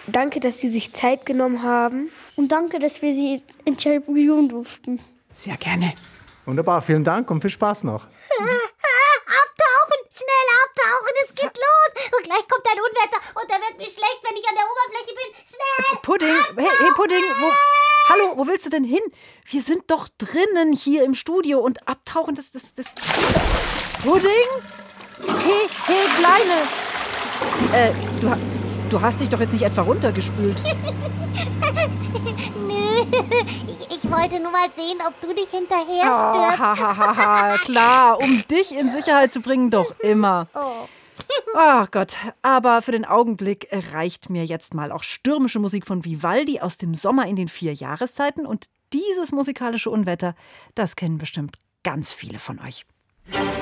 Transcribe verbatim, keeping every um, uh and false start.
Danke, dass Sie sich Zeit genommen haben. Und danke, dass wir Sie interviewen durften. Sehr gerne. Wunderbar, vielen Dank und viel Spaß noch. Abtauchen, schnell abtauchen, es geht los. Und gleich kommt ein Unwetter und da wird mir schlecht, wenn ich an der Oberfläche bin. Schnell! Pudding, hey, hey Pudding, wo, hallo, wo willst du denn hin? Wir sind doch drinnen hier im Studio und abtauchen, das, das, das... Pudding? Hey, hey, Kleine. Äh, du, du hast dich doch jetzt nicht etwa runtergespült. Nö, ich, ich wollte nur mal sehen, ob du dich hinterher Oh, stürzt. ha, ha, ha, ha, klar, um dich in Sicherheit zu bringen, doch immer. Oh. Ach Gott, aber für den Augenblick reicht mir jetzt mal auch stürmische Musik von Vivaldi aus dem Sommer in den vier Jahreszeiten. Und dieses musikalische Unwetter, das kennen bestimmt ganz viele von euch.